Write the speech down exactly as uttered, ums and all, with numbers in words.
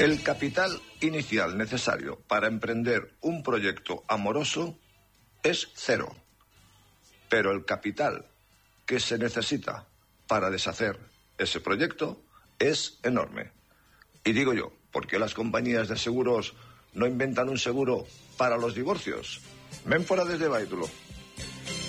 El capital inicial necesario para emprender un proyecto amoroso es cero. Pero el capital que se necesita para deshacer ese proyecto es enorme. Y digo yo, ¿por qué las compañías de seguros no inventan un seguro para los divorcios? Ven fuera desde Báitulo.